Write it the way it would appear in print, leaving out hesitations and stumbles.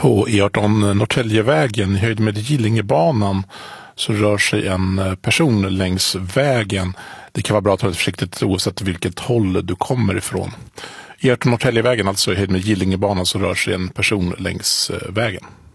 På E18 Norrtäljevägen i höjd med Gillingebanan så rör sig en person längs vägen. Det kan vara bra att ta det försiktigt oavsett vilket håll du kommer ifrån. E18 Norrtäljevägen, alltså i höjd med Gillingebanan, så rör sig en person längs vägen.